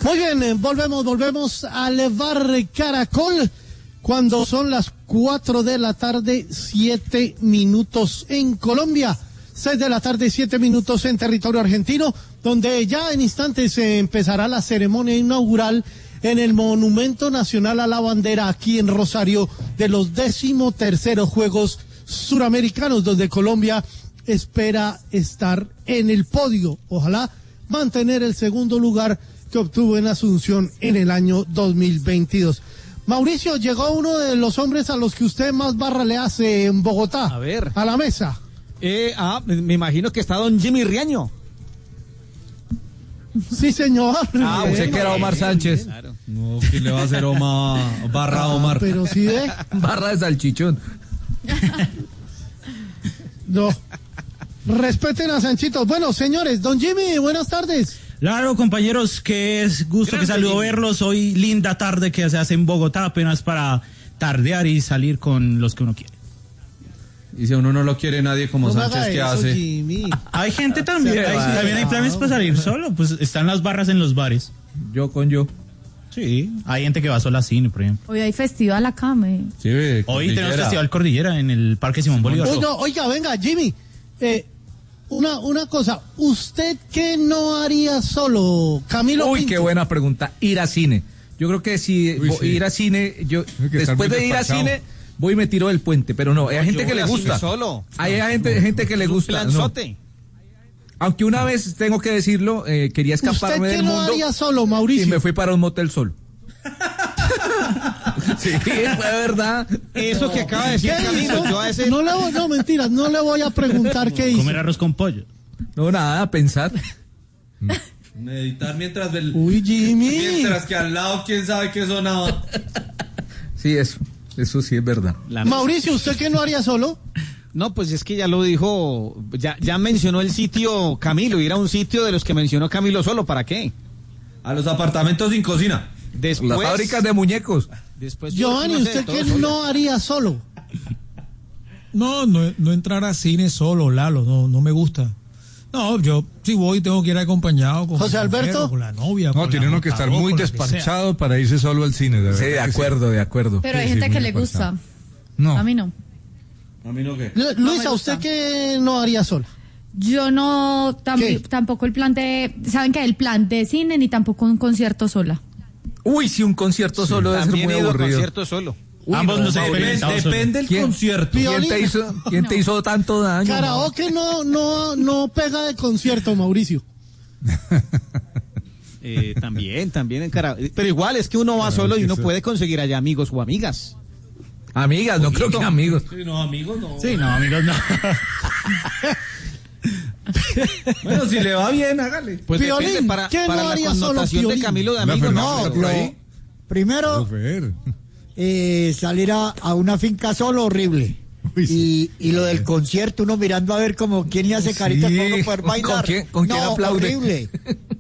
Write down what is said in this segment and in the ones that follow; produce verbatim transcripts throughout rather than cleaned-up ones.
Muy bien, eh, volvemos, volvemos al Bar Caracol cuando son las cuatro de la tarde, siete minutos en Colombia, seis de la tarde, siete minutos en territorio argentino, donde ya en instantes se empezará la ceremonia inaugural en el Monumento Nacional a la Bandera aquí en Rosario de los decimoterceros Juegos Suramericanos, donde Colombia espera estar en el podio. Ojalá mantener el segundo lugar que obtuvo en Asunción en el año dos mil veintidós. Mauricio, llegó uno de los hombres a los que usted más barra le hace en Bogotá. A ver. A la mesa. Eh, ah, me imagino que está don Jimmy Riaño. Sí, señor. Ah, usted que era Omar Sánchez. Claro. No, ¿quién le va a hacer Omar? Barra Ah, Omar. pero sí de... Barra de salchichón. No. Respeten a Sanchito. Bueno, señores, don Jimmy, buenas tardes. Claro, compañeros, que es gusto, Gracias, que saludo Jimmy. Verlos. Hoy linda tarde que se hace en Bogotá, apenas para tardear y salir con los que uno quiere. Y si a uno no lo quiere nadie como No me Sánchez, haga ¿qué eso, hace? Jimmy. Hay gente también, hay, vale. también hay planes para salir solo, pues están las barras en los bares. Yo con yo. Sí, hay gente que va sola al cine, por ejemplo. Hoy hay festival acá, me... Sí, ve, Hoy tenemos festival Cordillera en el Parque Simón Bolívar. Oiga, oiga, venga, Jimmy, eh, una, una cosa, ¿usted qué no haría solo, Camilo Uy, Pinto? qué buena pregunta, ir a cine. Yo creo que si Uy, sí. ir a cine, yo después de ir a cine, voy y me tiro del puente, pero no, hay No, gente yo que voy le a gusta. cine solo. Hay gente, gente que le Un gusta. no. planzote. Aunque una vez, tengo que decirlo, eh, quería escaparme ¿Usted qué del no mundo haría solo, Mauricio? y me fui para un motel solo. Sí, fue verdad. Eso que acaba de decir ¿Qué Camilo, hizo? yo a ese... No le voy, no, mentiras, no le voy a preguntar qué hizo. Comer arroz con pollo. No, nada, a pensar. Meditar mientras del... Uy, Jimmy. Mientras que al lado quién sabe qué sonaba. Sí, eso, eso sí es verdad. La- Mauricio, ¿usted qué no haría solo? No, pues es que ya lo dijo, ya, ya mencionó el sitio Camilo, ir a un sitio de los que mencionó Camilo solo, ¿para qué? A los apartamentos sin cocina. Después, Las fábricas de muñecos. después yo Giovanni, no sé, ¿usted todo qué solo. no haría solo? No, no, no entrar a cine solo, Lalo, no, no me gusta. No, yo si voy tengo que ir acompañado con José mi mujer, Alberto. o con la novia. No, con tiene la uno que estar montador, muy con la que sea. despachado para irse solo al cine, de verdad. Sí, de que acuerdo, de acuerdo. Pero hay Sí, gente sí, que muy le gusta. No. A mí no. A mí no qué. Lu- No Luisa, me ¿usted gusta. qué no haría sola? Yo no, tam- ¿Qué? tampoco el plan de, ¿saben qué? El plan de cine ni tampoco un concierto sola. Uy, sí, un concierto solo debe ser También muy he ido a aburrido. concierto solo. Uy, Ambos no, nos Mauricio. experimentados solo. Depende del ¿Quién? concierto. Pío- ¿Quién te hizo, quién te hizo tanto daño? Karaoke no, no, no pega de concierto, Mauricio. Eh, también, también en cara. Pero igual es que uno va solo y uno puede conseguir allá amigos o amigas. Amigas, no creo que amigos. Sí, no, amigos, no. Sí, no, amigos, no. Bueno, si le va bien, hágale. Pues Piolín, depende para, ¿qué para no la haría solo connotación de Piolín? Camilo de Hola, amigo. Fernando, No, ¿está por ahí? Primero, Fer. eh, salir a, a una finca solo, horrible. Uy, sí. Y, y lo del concierto, uno mirando a ver como quién le hace carita Sí, para uno poder ¿con bailar. quién- con quién no, aplaude? horrible.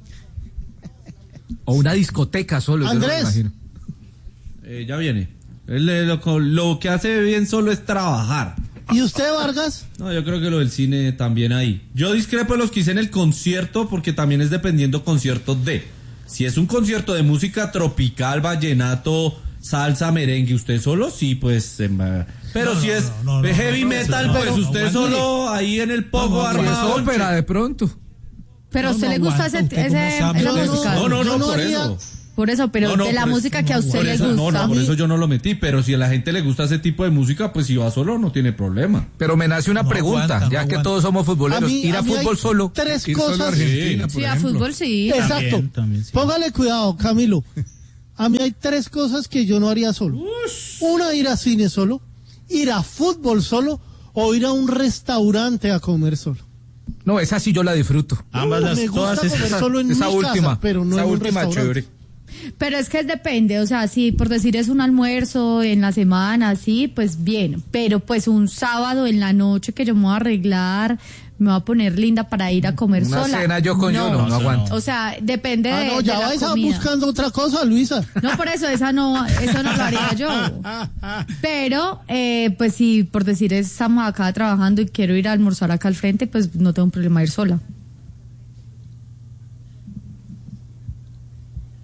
O una discoteca solo. yo no me Andrés. imagino. Eh, ya viene. Él, eh, lo, lo que hace bien solo es trabajar. ¿Y usted, Vargas? No, yo creo que lo del cine también ahí. Yo discrepo de los que hice en el concierto porque también es dependiendo conciertos de. Si es un concierto de música tropical, vallenato, salsa, merengue, usted solo, sí, pues... em, eh, pero No, si no, es no, no, de no, heavy no, metal, no, pues no, no, usted no, solo ahí en el pogo No, no, Si es armado. ópera, de pronto. Pero a No, usted no le gusta aguanta, ese, usted como ese sabe. la Yo no- música. No, no, Yo no, no por haría- eso. Por eso, pero No, no, de la por música eso que a no usted Por le eso, no, gusta. no, por eso yo no lo metí, pero si a la gente le gusta ese tipo de música, pues si va solo no tiene problema. Pero me nace una No pregunta, aguanta, no ya que aguanta. todos somos futboleros. Ir a, mí fútbol hay solo. Tres Ir solo a cosas. Argentina, por Sí, a ejemplo. fútbol sí. Exacto. También, también, sí. Póngale cuidado, Camilo. A mí hay tres cosas que yo no haría solo. Una, ir a cine solo, ir a fútbol solo o ir a un restaurante a comer solo. No, esa sí yo la disfruto. Ambas Uh, las, me gusta todas comer esas. solo en esa mi última, casa, pero no esa en un última restaurante. chévere. Pero es que depende, o sea, si por decir es un almuerzo en la semana, sí, pues bien. Pero pues un sábado en la noche que yo me voy a arreglar, me voy a poner linda para ir a comer Una sola. cena yo con yo no, no eso aguanto. O sea, depende Ah, de, no, de ya la vais a comida. buscando otra cosa, Luisa. No, por eso, esa no, eso no lo haría yo. Pero, eh, pues si por decir estamos acá trabajando y quiero ir a almorzar acá al frente, pues no tengo un problema ir sola.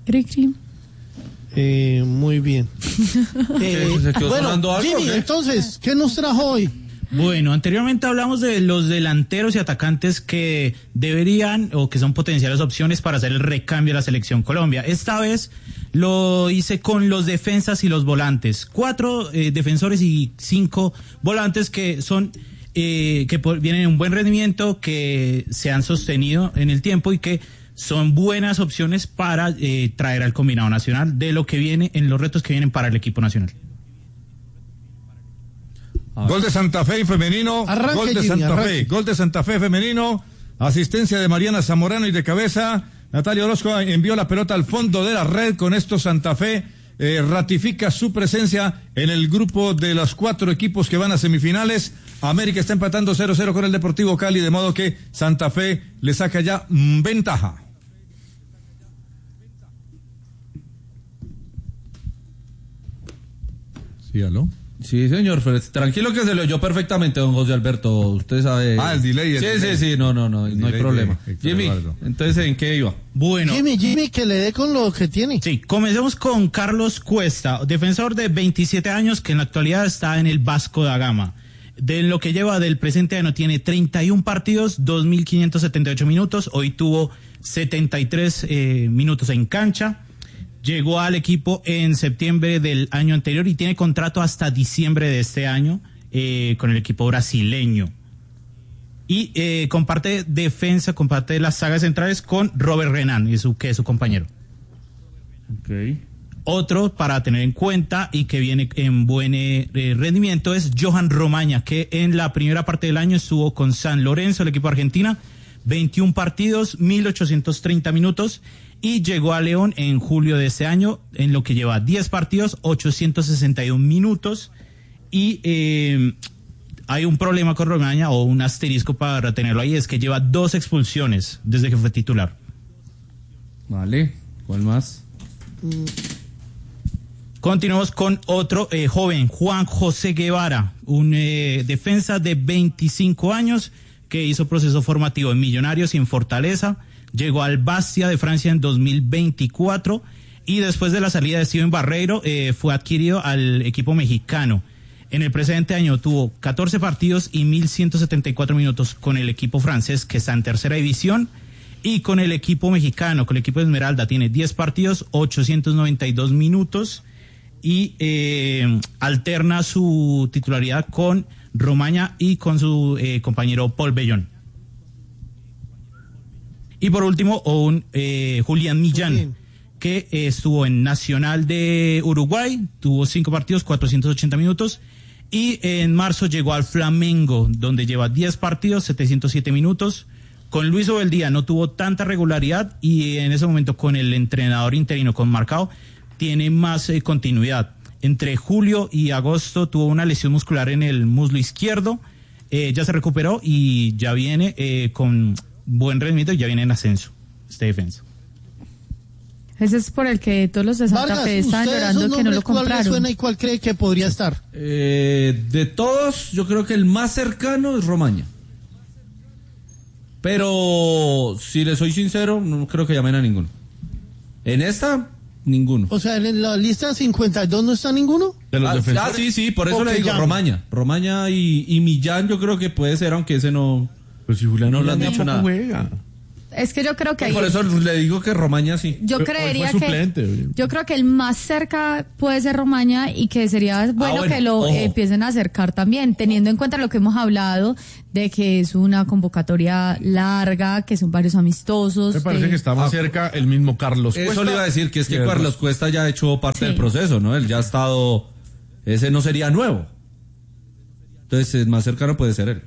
Cri, cri. Eh, muy bien. eh, ¿Se quedó bueno, sonando algo, Jimmy, o qué? entonces, ¿qué nos trajo hoy? Bueno, anteriormente hablamos de los delanteros y atacantes que deberían o que son potenciales opciones para hacer el recambio de la selección Colombia. Esta vez lo hice con los defensas y los volantes. Cuatro eh, defensores y cinco volantes que son eh, que por, vienen en un buen rendimiento, que se han sostenido en el tiempo y que son buenas opciones para eh, traer al combinado nacional de lo que viene en los retos que vienen para el equipo nacional. Gol de Santa Fe femenino, Arranque, gol de Jimmy, Santa arranque. Fe, gol de Santa Fe femenino, asistencia de Mariana Zamorano y de cabeza, Natalia Orozco envió la pelota al fondo de la red. Con esto Santa Fe eh, ratifica su presencia en el grupo de los cuatro equipos que van a semifinales. América está empatando cero cero con el Deportivo Cali, de modo que Santa Fe le saca ya mm, ventaja. Sí, aló. Sí, señor, pero tranquilo que se lo oyó perfectamente, don José Alberto. Usted sabe. Ah, el delay, el sí, delay. sí, sí, no, no, no, El no hay delay problema. de Héctor Jimmy, Eduardo. entonces, ¿en qué iba? Bueno. Jimmy, Jimmy, que le dé con lo que tiene. Sí, comencemos con Carlos Cuesta, defensor de veintisiete años que en la actualidad está en el Vasco da Gama. De lo que lleva del presente año tiene treinta y un partidos, dos mil quinientos setenta y ocho minutos, hoy tuvo setenta y tres eh, minutos en cancha. Llegó al equipo en septiembre del año anterior y tiene contrato hasta diciembre de este año eh, con el equipo brasileño. Y eh, comparte defensa, comparte las sagas centrales con Robert Renan, y su, que es su compañero. Okay. Otro para tener en cuenta y que viene en buen eh, rendimiento es Johan Romaña, que en la primera parte del año estuvo con San Lorenzo, el equipo de Argentina, veintiún partidos, mil ochocientos treinta minutos, y llegó a León en julio de este año, en lo que lleva diez partidos, ochocientos sesenta y un minutos, y eh, hay un problema con Romaña, o un asterisco para tenerlo ahí, es que lleva dos expulsiones desde que fue titular. Vale, ¿cuál más? Continuamos con otro eh, joven, Juan José Guevara, un eh, defensa de veinticinco años que hizo proceso formativo en Millonarios y en Fortaleza. Llegó al Bastia de Francia en dos mil veinticuatro y después de la salida de Steven Barreiro eh, fue adquirido al equipo mexicano. En el presente año tuvo catorce partidos y mil ciento setenta y cuatro minutos con el equipo francés, que está en tercera división, y con el equipo mexicano, con el equipo de Esmeralda, tiene diez partidos, ochocientos noventa y dos minutos, y eh, alterna su titularidad con Romaña y con su eh, compañero Paul Bellón. Y por último, un eh, Julián Millán, que eh, estuvo en Nacional de Uruguay, tuvo cinco partidos, cuatrocientos ochenta minutos, y en marzo llegó al Flamengo, donde lleva diez partidos, setecientos siete minutos. Con Luis Obeldía no tuvo tanta regularidad y en ese momento con el entrenador interino, con Marcao, tiene más eh, continuidad. Entre julio y agosto tuvo una lesión muscular en el muslo izquierdo, eh, ya se recuperó y ya viene eh, con buen rendimiento y ya viene en ascenso este defensa. Ese es por el que todos los de Santa Vargas, Fe están ¿usted llorando esos que no lo nombres cuál le compraron. suena y cuál cree que podría estar? Eh, de todos, yo creo que el más cercano es Romaña. Pero, si le soy sincero, no creo que llamen a ninguno. En esta, ninguno. O sea, en la lista cincuenta y dos no está ninguno. De los ah, defensores. Ah, sí, sí, por eso o le digo llame. Romaña. Romaña y, y Millán yo creo que puede ser, aunque ese no... Pues si Julián no le han dicho nada. Juega. Es que yo creo que... Por ahí- eso le digo que Romaña sí. Yo Hoy creería fue que suplente. yo creo que el más cerca puede ser Romaña y que sería bueno, bueno, que lo ojo. eh, empiecen a acercar también, teniendo en cuenta lo que hemos hablado de que es una convocatoria larga, que son varios amistosos. Me parece eh, que está más cerca el mismo Carlos Eso Cuesta. le iba a decir, que es que Sí, Carlos Cuesta ya ha hecho parte Sí. del proceso, ¿no? Él ya ha estado... Ese no sería nuevo. Entonces, el más cercano puede ser él.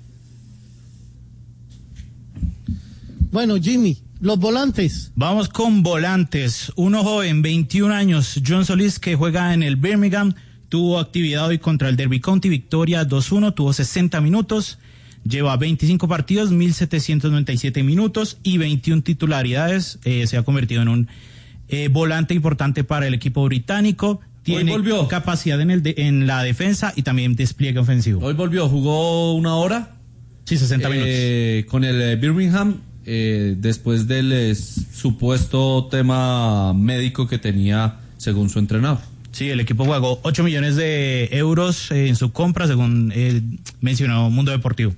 Bueno, Jimmy, los volantes. Vamos con volantes. Uno joven, veintiún años, John Solís, que juega en el Birmingham, tuvo actividad hoy contra el Derby County, victoria dos uno, tuvo sesenta minutos, lleva veinticinco partidos, mil setecientos noventa y siete minutos y veintiuna titularidades. Eh, se ha convertido en un eh, volante importante para el equipo británico. Tiene Hoy volvió. capacidad en, el de- en la defensa y también despliegue ofensivo. Hoy volvió, jugó una hora. Sí, sesenta minutos. eh, con el eh, Birmingham. eh, después del eh, supuesto tema médico que tenía según su entrenador. Sí, el equipo pagó ocho millones de euros en su compra, según eh, mencionó Mundo Deportivo.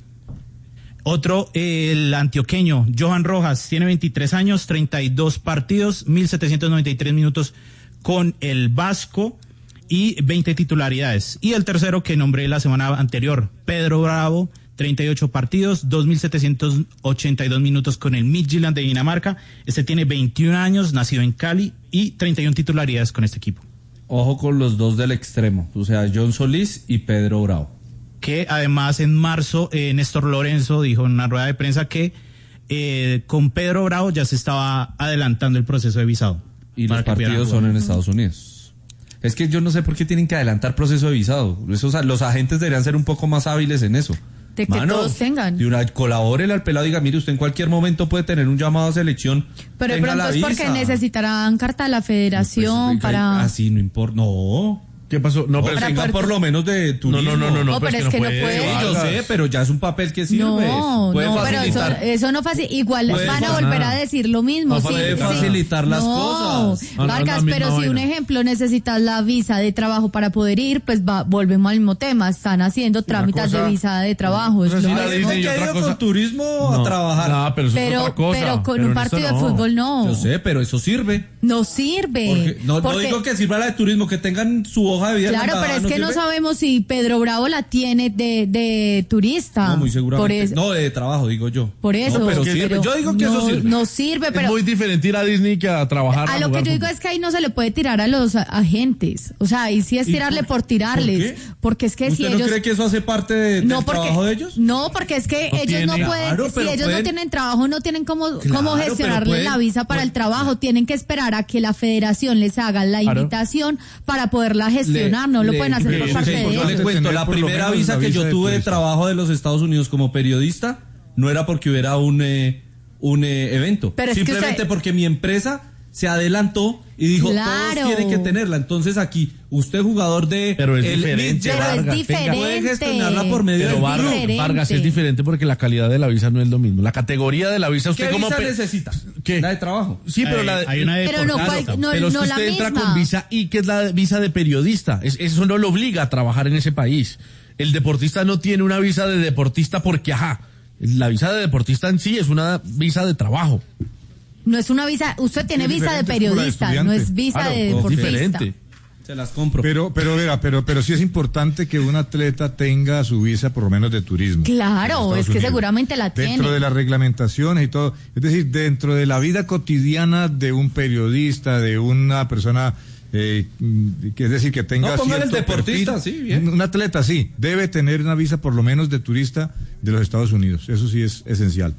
Otro, el antioqueño, Johan Rojas, tiene veintitrés años, treinta y dos partidos, mil setecientos noventa y tres minutos con el Vasco y veinte titularidades. Y el tercero que nombré la semana anterior, Pedro Bravo, treinta y ocho partidos, dos mil setecientos ochenta y dos minutos con el Midtjylland de Dinamarca. Este tiene veintiún años, nacido en Cali y treinta y una titularidades con este equipo. Ojo con los dos del extremo, o sea, John Solís y Pedro Bravo. Que además en marzo eh, Néstor Lorenzo dijo en una rueda de prensa que eh, con Pedro Bravo ya se estaba adelantando el proceso de visado. Y los partidos son en Estados Unidos. Es que yo no sé por qué tienen que adelantar proceso de visado. Esos, los agentes deberían ser un poco más hábiles en eso. De que Mano, todos tengan. De una, colabórele al pelado y diga, mire, usted en cualquier momento puede tener un llamado a selección. Pero de pronto es porque necesitarán carta de la federación pues, para... Así no importa, no... ¿Qué pasó? No, pero tenga por... por lo menos de turismo. No, no, no, no, no, no pero es que no puede. puede. Sí, yo sé, pero ya es un papel que sirve. No, puede no, facilitar. pero eso, eso no fácil. Igual puede van a volver a decir lo mismo. No sí, puede sí. facilitar las no, cosas. Vargas, no, no, pero si vaina. Un ejemplo necesitas la visa de trabajo para poder ir, pues va, volvemos al mismo tema. Están haciendo trámites cosa, de visa de trabajo. No, es lo mismo que ha ido con turismo no, a trabajar. No, pero, eso pero, es otra cosa. pero con pero un partido de fútbol no. Yo sé, pero eso sirve. No sirve. Porque, no, porque, no digo que sirva la de turismo, que tengan su hoja de vida. Claro, pero es que no sabemos si Pedro Bravo la tiene de, de turista. No, muy seguramente. Por eso. No, de trabajo, digo yo. Por eso. No, pero que, sirve. Pero yo digo que no, eso sirve. No sirve, pero... Es muy diferente ir a Disney que a trabajar. A, a lo que yo digo fútbol. es que ahí no se le puede tirar a los agentes. O sea, ahí sí es tirarle por, por tirarles. ¿Por porque es que ¿Usted si no ellos... cree que eso hace parte de, no del porque, trabajo de ellos? No, porque es que no ellos tiene, no pueden... claro, si ellos pueden, no tienen trabajo, no tienen cómo, claro, cómo gestionarle pueden, la visa para pueden, el trabajo. Tienen que esperar a que la federación les haga la claro. invitación para poderla gestionar. Le, no lo le, pueden hacer le, por parte le, de yo ellos. le cuento, la primera visa que yo tuve de trabajo de los Estados Unidos como periodista no era porque hubiera un eh, un eh, evento, pero simplemente es que usted... porque mi empresa se adelantó y dijo, claro. todos tienen que tenerla. Entonces aquí, usted jugador de... Pero es el, diferente, pero Vargas. es diferente. Puede gestionarla por medio pero del Vargas, diferente. Vargas es diferente porque la calidad de la visa no es lo mismo. La categoría de la visa, usted ¿Qué como... visa pe... necesita? ¿Qué? La de trabajo. Sí, pero hay, la de... Hay una de pero no, cual, no, pero es no que la usted entra misma. con visa I, que es la visa de periodista. Es, eso no lo obliga a trabajar en ese país. El deportista no tiene una visa de deportista porque, ajá, la visa de deportista en sí es una visa de trabajo. No es una visa, usted tiene es visa de periodista, de no es visa claro, de es deportista. diferente. Se las compro. Pero, pero, verá, pero, pero sí es importante que un atleta tenga su visa por lo menos de turismo. Claro, es que Unidos. seguramente la Dentro tiene. de las reglamentaciones y todo. Es decir, dentro de la vida cotidiana de un periodista, de una persona, eh, que es decir, que tenga No, póngale cierto el deportista, perfil, sí, bien. Un, un atleta, sí, debe tener una visa por lo menos de turista de los Estados Unidos. Eso sí es esencial.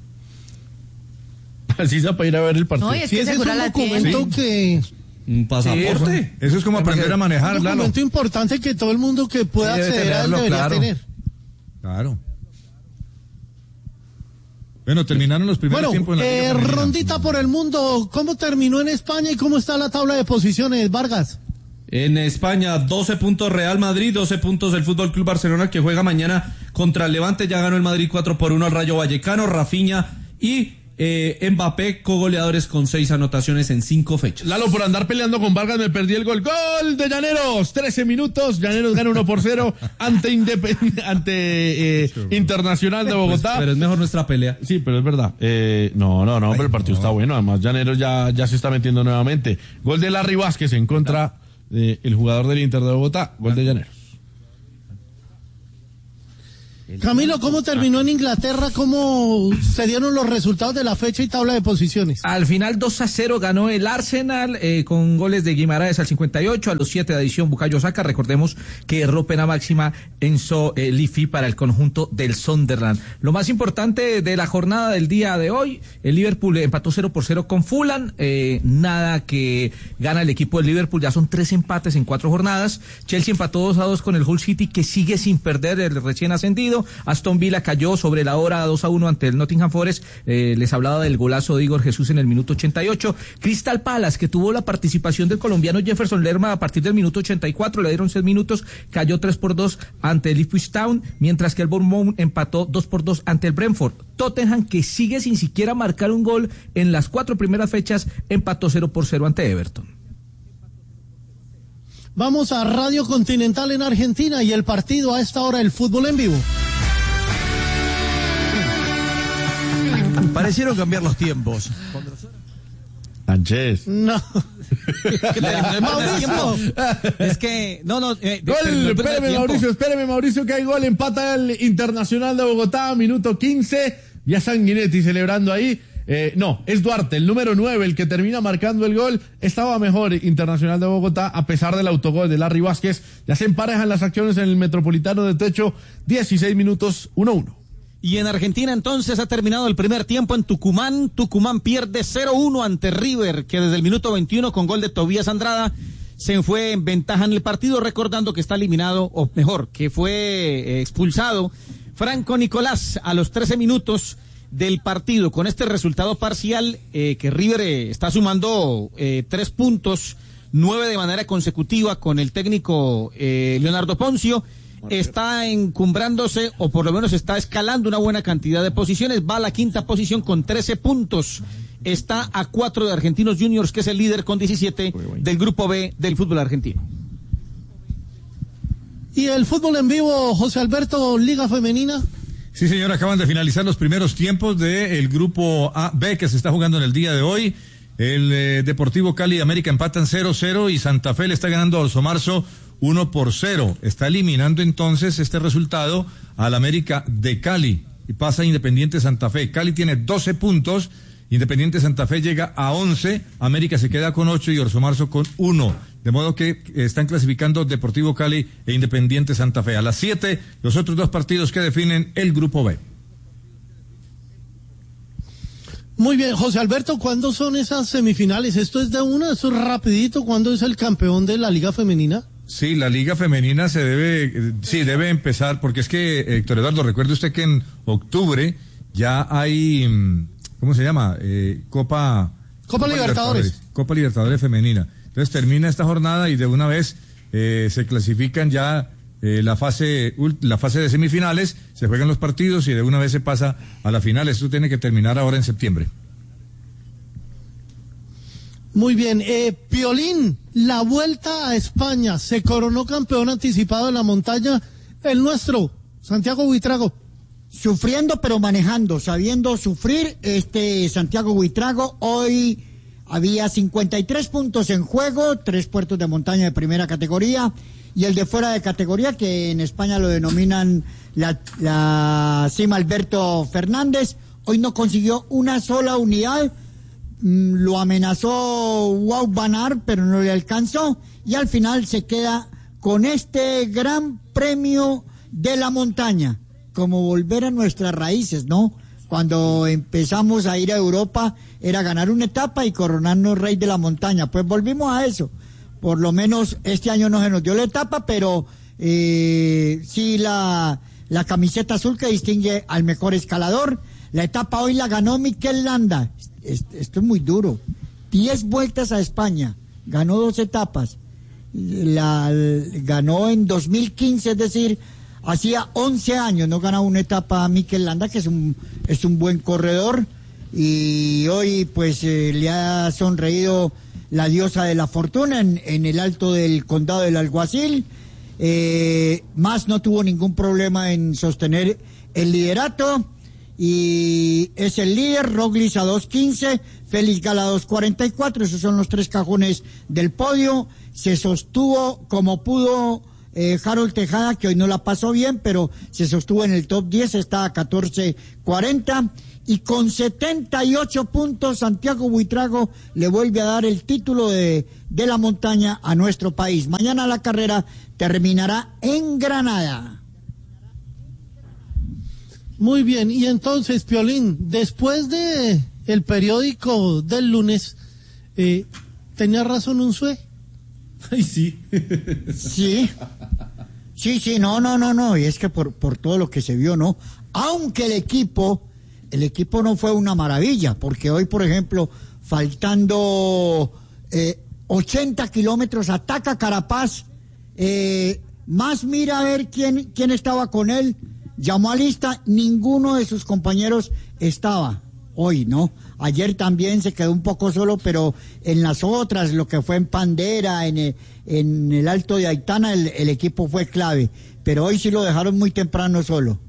Así se para ir a ver el partido. No, y es Sí, que ese es seguro un la tiene. documento que... Un pasaporte. Eso es como aprender a manejar, Un Lalo. documento importante que todo el mundo que pueda Sí, debe acceder a él tenerlo, debería claro. tener. Claro. Bueno, terminaron los primeros Bueno, tiempos en la eh, Liga Femenina. rondita por el mundo. ¿Cómo terminó en España y cómo está la tabla de posiciones, Vargas? En España, doce puntos Real Madrid, doce puntos el Fútbol Club Barcelona, que juega mañana contra el Levante. Ya ganó el Madrid cuatro por uno al Rayo Vallecano. Rafinha y eh, Mbappé, cogoleadores con seis anotaciones en cinco fechas. Lalo, por andar peleando con Vargas me perdí el gol. ¡Gol de Llaneros! trece minutos. Llaneros gana uno por cero ante, Independ- ante eh, Internacional de Bogotá. Pero es mejor nuestra pelea. Sí, pero es verdad. Eh, no, no, no, pero el partido está bueno. Además, Llaneros ya, ya se está metiendo nuevamente. Gol de Larry Vázquez en contra del jugador del Inter de Bogotá. Gol de Llaneros. Camilo, ¿cómo terminó en Inglaterra? ¿Cómo se dieron los resultados de la fecha y tabla de posiciones? Al final dos a cero ganó el Arsenal eh, con goles de Guimaraes al cincuenta y ocho, a los siete de adición Bukayo Saka. Recordemos que erró pena máxima Enzo eh, Lifi para el conjunto del Sunderland. Lo más importante de la jornada del día de hoy, el Liverpool empató cero por cero con Fulham, eh, nada que gana el equipo del Liverpool, ya son tres empates en cuatro jornadas. Chelsea empató dos a dos con el Hull City, que sigue sin perder, el recién ascendido. partido. Aston Villa cayó sobre la hora dos a uno ante el Nottingham Forest. Eh, les hablaba del golazo de Igor Jesús en el minuto ochenta y ocho. Crystal Palace, que tuvo la participación del colombiano Jefferson Lerma a partir del minuto ochenta y cuatro, le dieron seis minutos, cayó tres por dos ante el Ipswich Town, mientras que el Bournemouth empató dos por dos ante el Brentford. Tottenham, que sigue sin siquiera marcar un gol en las cuatro primeras fechas, empató cero por cero ante Everton. Vamos a Radio Continental en Argentina y el partido a esta hora, el fútbol en vivo. Parecieron cambiar los tiempos. Sánchez. No. Mauricio. Es que, no, no. Eh, Gol, espéreme Mauricio, espéreme Mauricio, que hay gol, empata el Internacional de Bogotá, minuto quince, ya Sanguinetti celebrando ahí. Eh, no, es Duarte, el número nueve, el que termina marcando el gol. Estaba mejor Internacional de Bogotá a pesar del autogol de Larry Vázquez. Ya se emparejan las acciones en el Metropolitano de Techo, dieciséis minutos, uno uno. Y en Argentina entonces ha terminado el primer tiempo en Tucumán. Tucumán pierde cero uno ante River, que desde el minuto veintiuno con gol de Tobías Andrada se fue en ventaja en el partido, recordando que está eliminado, o mejor, que fue eh, expulsado Franco Nicolás a los trece minutos del partido. Con este resultado parcial, eh, que River eh, está sumando eh, tres puntos, nueve de manera consecutiva con el técnico eh, Leonardo Poncio, está encumbrándose, o por lo menos está escalando una buena cantidad de posiciones, va a la quinta posición con trece puntos, está a cuatro de Argentinos Juniors, que es el líder con diecisiete del grupo B del fútbol argentino. ¿Y el fútbol en vivo, José Alberto, Liga Femenina? Sí, señor, acaban de finalizar los primeros tiempos del grupo A B que se está jugando en el día de hoy. El eh, Deportivo Cali y América empatan cero cero y Santa Fe le está ganando a Orso Marzo uno por cero. Está eliminando entonces este resultado al América de Cali y pasa Independiente Santa Fe. Cali tiene doce puntos, Independiente Santa Fe llega a once, América se queda con ocho y Orso Marzo con uno. De modo que están clasificando Deportivo Cali e Independiente Santa Fe. A las siete, los otros dos partidos que definen el grupo B. Muy bien, José Alberto, ¿cuándo son esas semifinales? ¿Esto es de una? ¿Esto es rapidito? ¿Cuándo es el campeón de la Liga Femenina? Sí, la Liga Femenina se debe, sí, debe empezar, porque es que, Héctor Eduardo, recuerde usted que en octubre ya hay, ¿cómo se llama? Eh, Copa... Copa, Copa Libertadores. Libertadores. Copa Libertadores Femenina. Entonces termina esta jornada y de una vez eh, se clasifican ya eh, la fase la fase de semifinales, se juegan los partidos y de una vez se pasa a la final. Esto tiene que terminar ahora en septiembre. Muy bien, eh, Piolín, la vuelta a España, se coronó campeón anticipado en la montaña, el nuestro, Santiago Buitrago. Sufriendo pero manejando, sabiendo sufrir, este Santiago Buitrago hoy... Había cincuenta y tres puntos en juego, tres puertos de montaña de primera categoría y el de fuera de categoría, que en España lo denominan la, la cima Alberto Fernández. Hoy no consiguió una sola unidad, mm, lo amenazó Wout van Aert, pero no le alcanzó y al final se queda con este gran premio de la montaña, como volver a nuestras raíces, ¿no? Cuando empezamos a ir a Europa era ganar una etapa y coronarnos rey de la montaña. Pues volvimos a eso. Por lo menos este año no se nos dio la etapa, pero eh, sí la, la camiseta azul que distingue al mejor escalador. La etapa hoy la ganó Mikel Landa. Esto es muy duro. Diez vueltas a España. Ganó dos etapas. La, ganó en dos mil quince, es decir... Hacía once años no ganaba una etapa a Mikel Landa, que es un, es un buen corredor, y hoy pues eh, le ha sonreído la diosa de la fortuna en, en el alto del condado del Alguacil. Eh, más no tuvo ningún problema en sostener el liderato, y es el líder. Roglic a dos quince, Félix Gala a dos cuarenta y cuatro, esos son los tres cajones del podio. Se sostuvo como pudo Eh, Harold Tejada, que hoy no la pasó bien, pero se sostuvo en el top diez, está a catorce cuarenta y con setenta y ocho puntos Santiago Buitrago le vuelve a dar el título de, de la montaña a nuestro país. Mañana la carrera terminará en Granada. Muy bien, y entonces, Piolín, después de el periódico del lunes, eh, ¿tenía razón Unzué? Ay, sí. Sí. Sí, sí, no, no, no, no, y es que por, por todo lo que se vio, ¿no? Aunque el equipo, el equipo no fue una maravilla, porque hoy, por ejemplo, faltando eh, ochenta kilómetros, ataca Carapaz, eh, más mira a ver quién, quién estaba con él, llamó a lista, ninguno de sus compañeros estaba hoy, ¿no? Ayer también se quedó un poco solo, pero en las otras, lo que fue en Pandera, en el, en el Alto de Aitana, el, el equipo fue clave, pero hoy sí lo dejaron muy temprano solo.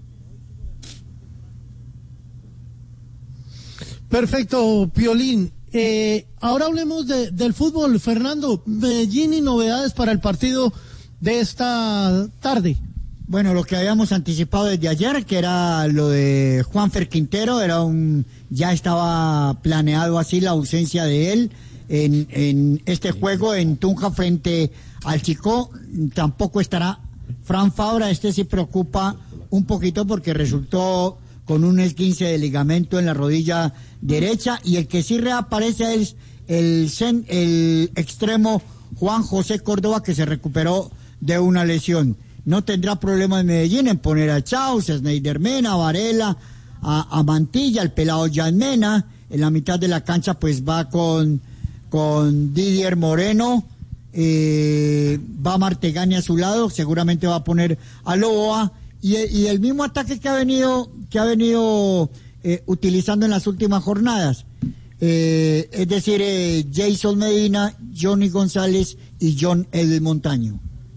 Perfecto, Piolín. Eh, ahora hablemos de, del fútbol, Fernando. Medellín y novedades para el partido de esta tarde. Bueno, lo que habíamos anticipado desde ayer, que era lo de Juanfer Quintero, era un, ya estaba planeado así la ausencia de él en, en este juego en Tunja frente al Chicó. Tampoco estará Fran Fabra, este sí preocupa un poquito porque resultó con un esguince de ligamento en la rodilla derecha, y el que sí reaparece es el, el, el extremo Juan José Córdoba, que se recuperó de una lesión. No tendrá problema en Medellín en poner a Chaus, a Sneider Mena, a Varela, a, a Mantilla, al pelado Jan Mena. En la mitad de la cancha pues va con, con Didier Moreno, eh, va Martegani a su lado, seguramente va a poner a Loboa, y, y el mismo ataque que ha venido, que ha venido eh, utilizando en las últimas jornadas. Eh, es decir, eh, Jason Medina, Johnny González y John El Montaño.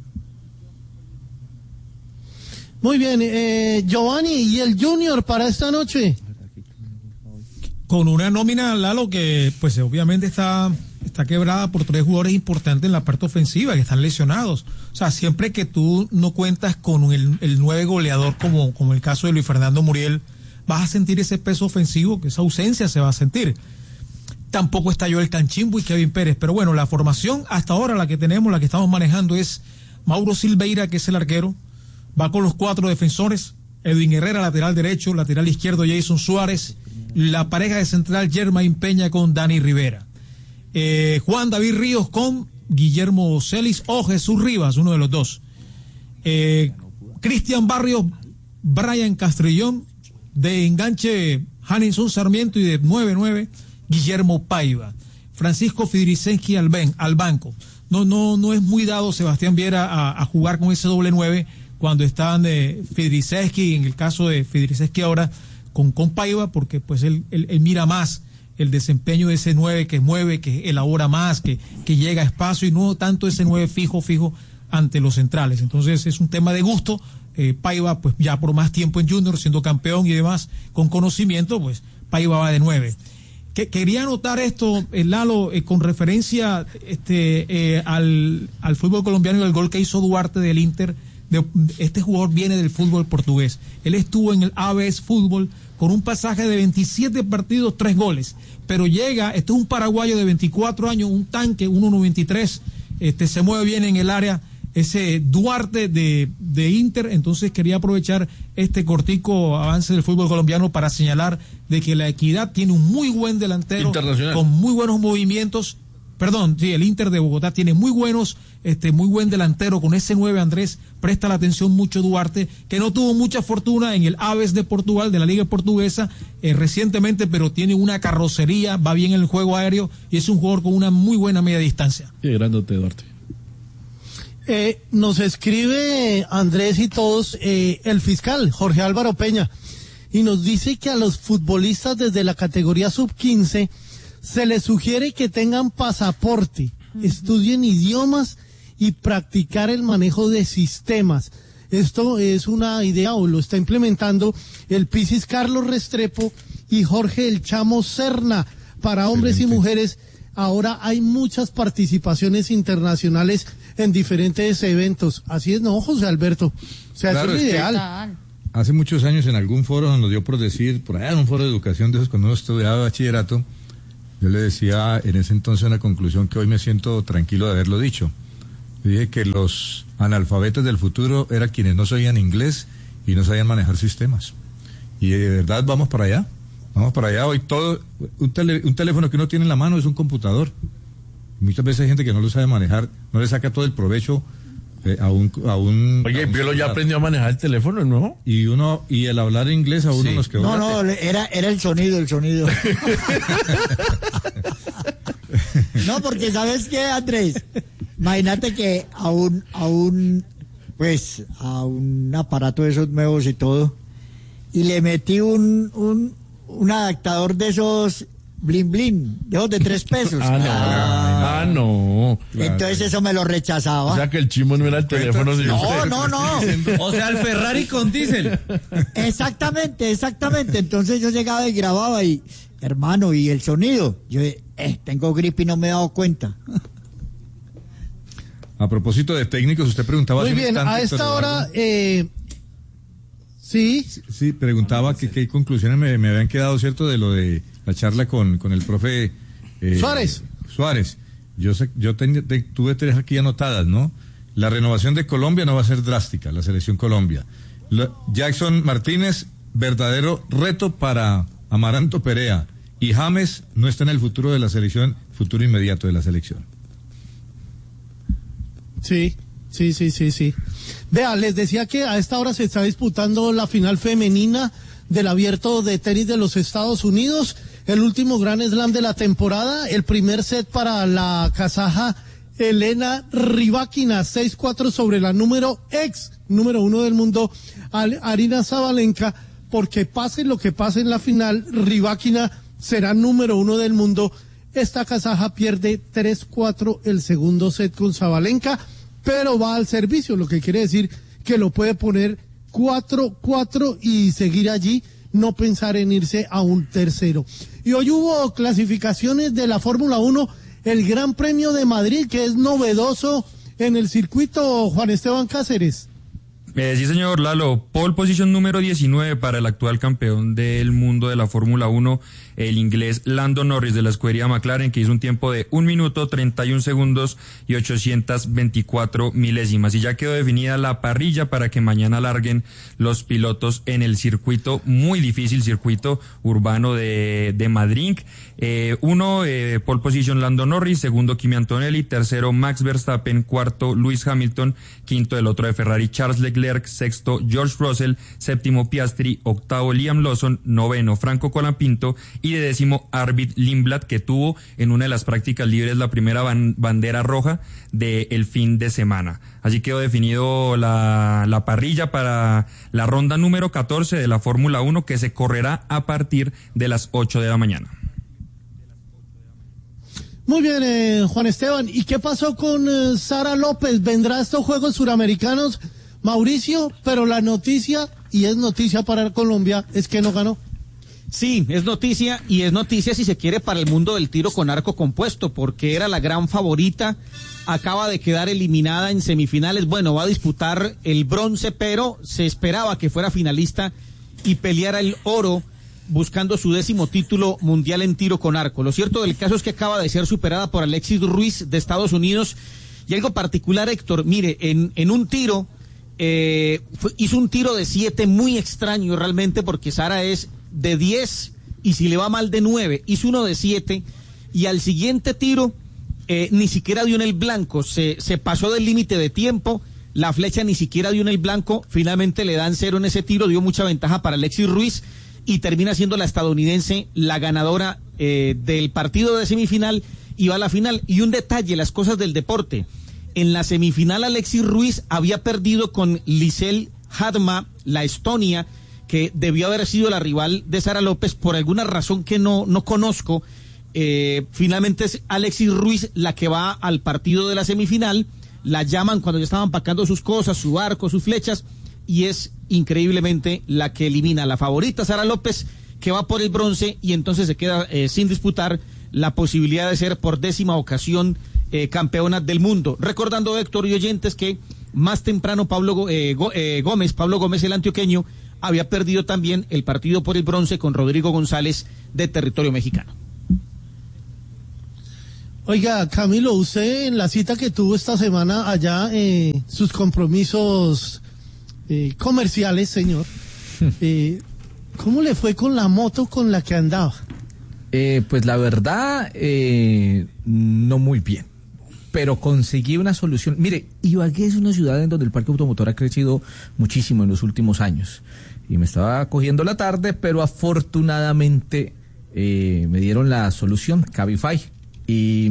Muy bien, eh, Giovanni, ¿y el Junior para esta noche? Con una nómina, Lalo, que pues obviamente está, está quebrada por tres jugadores importantes en la parte ofensiva, que están lesionados. O sea, siempre que tú no cuentas con el, el nueve goleador, como, como el caso de Luis Fernando Muriel, vas a sentir ese peso ofensivo, que esa ausencia se va a sentir. Tampoco está Joel Canchimbo y Kevin Pérez, pero bueno, la formación hasta ahora, la que tenemos, la que estamos manejando, es Mauro Silveira, que es el arquero. Va con los cuatro defensores: Edwin Herrera, lateral derecho; lateral izquierdo, Jason Suárez; la pareja de central, Germain Peña con Dani Rivera; eh, Juan David Ríos con Guillermo Celis o Jesús Rivas, uno de los dos; eh, Cristian Barrios, Brian Castrillón; de enganche, Hanninson Sarmiento; y de nueve nueve, Guillermo Paiva; Francisco Fidrisensky al, ben, al banco. No, no, no es muy dado Sebastián Viera a, a jugar con ese doble nueve cuando estaban de Fidrisensky, en el caso de Fidrisensky ahora con, con Paiva, porque pues él, él, él mira más el desempeño de ese nueve que mueve, que elabora más, que, que llega a espacio, y no tanto ese nueve fijo, fijo ante los centrales. Entonces es un tema de gusto. eh, Paiva pues ya por más tiempo en Junior, siendo campeón y demás, con conocimiento, pues Paiva va de nueve. Que, quería anotar esto, eh, Lalo, eh, con referencia este, eh, al, al fútbol colombiano y al gol que hizo Duarte del Inter. De, este jugador viene del fútbol portugués. Él estuvo en el A B S Fútbol con un pasaje de veintisiete partidos, tres goles. Pero llega, este es un paraguayo de veinticuatro años, un tanque, uno noventa y tres, este, se mueve bien en el área, ese Duarte de, de Inter. Entonces quería aprovechar este cortico avance del fútbol colombiano para señalar de que la Equidad tiene un muy buen delantero con muy buenos movimientos. Perdón, sí, el Inter de Bogotá tiene muy buenos, este, muy buen delantero con ese nueve. Andrés, presta la atención mucho Duarte, que no tuvo mucha fortuna en el A B S de Portugal, de la Liga Portuguesa, eh, recientemente, pero tiene una carrocería, va bien en el juego aéreo y es un jugador con una muy buena media distancia. Qué grandote, Duarte. Eh, nos escribe Andrés y todos eh, el fiscal Jorge Álvaro Peña, y nos dice que a los futbolistas desde la categoría sub quince se les sugiere que tengan pasaporte, uh-huh. estudien idiomas y practicar el manejo de sistemas. Esto es una idea, o lo está implementando el Pisis Carlos Restrepo y Jorge El Chamo Serna. Para hombres Excelente. Y mujeres, ahora hay muchas participaciones internacionales en diferentes eventos. Así es, ¿no, José Alberto? O sea, claro, eso es, es ideal. Hace muchos años en algún foro nos dio por decir, por allá en un foro de educación de esos cuando uno estudiaba bachillerato, yo le decía en ese entonces una conclusión que hoy me siento tranquilo de haberlo dicho. Yo dije que los analfabetos del futuro eran quienes no sabían inglés y no sabían manejar sistemas. Y de verdad vamos para allá, vamos para allá. Hoy todo, un, tele, un teléfono que uno tiene en la mano es un computador. Muchas veces hay gente que no lo sabe manejar, no le saca todo el provecho Eh, a un, a un, Oye, a un Piolo ya celular. aprendió a manejar el teléfono, ¿no? Y uno, y el hablar inglés a uno Sí. nos quedó. No, no, era, era el sonido, el sonido. No, porque ¿sabes qué, Andrés? Imagínate que a un, a un, pues, a un aparato de esos nuevos y todo, y le metí un, un, un adaptador de esos blin blin, de esos de tres pesos. Ah, no. Ah, no. Entonces eso me lo rechazaba. O sea que el chimo no era el teléfono, sino No, usted. no, no. O sea, el Ferrari con diésel. Exactamente, exactamente. Entonces yo llegaba y grababa y, hermano, y el sonido. Yo, eh, tengo gripe y no me he dado cuenta. A propósito de técnicos, usted preguntaba. Muy hace un bien, instante, a esta Héctor hora, Eduardo. eh, sí. Sí, preguntaba que qué conclusiones me, me habían quedado, ¿cierto? De lo de la charla con, con el profe eh, Suárez. Suárez. Yo sé, yo ten- te- tuve tres aquí anotadas, ¿no? La renovación de Colombia no va a ser drástica, la selección Colombia. Lo- Jackson Martínez, verdadero reto para Amaranto Perea. Y James no está en el futuro de la selección, futuro inmediato de la selección. Sí, sí, sí, sí, sí. Vea, les decía que a esta hora se está disputando la final femenina del Abierto de Tenis de los Estados Unidos, el último Grand Slam de la temporada, el primer set para la kazaja Elena Rybakina, seis cuatro sobre la número ex, número uno del mundo, Al- Arina Sabalenka, porque pase lo que pase en la final, Rybakina será número uno del mundo. Esta kazaja pierde tres cuatro el segundo set con Sabalenka, pero va al servicio, lo que quiere decir que lo puede poner cuatro cuatro y seguir allí, no pensar en irse a un tercero. Y hoy hubo clasificaciones de la Fórmula uno, el Gran Premio de Madrid, que es novedoso en el circuito, Juan Esteban Cáceres. Eh, sí, señor Lalo. Pole position número diecinueve para el actual campeón del mundo de la Fórmula uno, el inglés Lando Norris de la escudería McLaren, que hizo un tiempo de un minuto, treinta y un segundos y ochocientas veinticuatro milésimas. Y ya quedó definida la parrilla para que mañana larguen los pilotos en el circuito, muy difícil circuito urbano de, de Madrid. Eh, uno, eh, pole position Lando Norris, segundo Kimi Antonelli, tercero Max Verstappen, cuarto Lewis Hamilton, quinto el otro de Ferrari Charles Leclerc, sexto George Russell, séptimo Piastri, octavo Liam Lawson, noveno Franco Colapinto y de décimo Arvid Lindblad, que tuvo en una de las prácticas libres la primera ban- bandera roja del fin de semana. Allí quedó definido la, la parrilla para la ronda número catorce de la Fórmula uno, que se correrá a partir de las ocho de la mañana. Muy bien, eh, Juan Esteban. ¿Y qué pasó con eh, Sara López? ¿Vendrá a estos Juegos Suramericanos, Mauricio? Pero la noticia, y es noticia para Colombia, es que no ganó. Sí, es noticia, y es noticia si se quiere para el mundo del tiro con arco compuesto, porque era la gran favorita, acaba de quedar eliminada en semifinales. Bueno, va a disputar el bronce, pero se esperaba que fuera finalista y peleara el oro, buscando su décimo título mundial en tiro con arco. Lo cierto del caso es que acaba de ser superada por Alexis Ruiz de Estados Unidos. Y algo particular, Héctor, mire, en, en un tiro, eh, fue, hizo un tiro de siete muy extraño realmente, porque Sara es de diez y si le va mal de nueve, hizo uno de siete y al siguiente tiro eh, ni siquiera dio en el blanco, se, se pasó del límite de tiempo, la flecha ni siquiera dio en el blanco, finalmente le dan cero en ese tiro, dio mucha ventaja para Alexis Ruiz y termina siendo la estadounidense la ganadora eh, del partido de semifinal y va a la final. Y un detalle, las cosas del deporte, en la semifinal Alexis Ruiz había perdido con Lisel Hadma, la Estonia, que debió haber sido la rival de Sara López por alguna razón que no, no conozco. Eh, finalmente es Alexis Ruiz la que va al partido de la semifinal, la llaman cuando ya estaban empacando sus cosas, su arco, sus flechas, y es increíblemente la que elimina a la favorita Sara López, que va por el bronce y entonces se queda eh, sin disputar la posibilidad de ser por décima ocasión eh, campeona del mundo. Recordando, Héctor y oyentes, que más temprano Pablo eh, eh, Gómez, Pablo Gómez el antioqueño, había perdido también el partido por el bronce con Rodrigo González de territorio mexicano. Oiga, Camilo, usted en la cita que tuvo esta semana allá, eh, sus compromisos eh, comerciales, señor, eh, ¿cómo le fue con la moto con la que andaba? Eh, pues la verdad, eh, no muy bien. pero conseguí una solución. Mire, Ibagué es una ciudad en donde el parque automotor ha crecido muchísimo en los últimos años. Y me estaba cogiendo la tarde, pero afortunadamente eh, me dieron la solución, Cabify. Y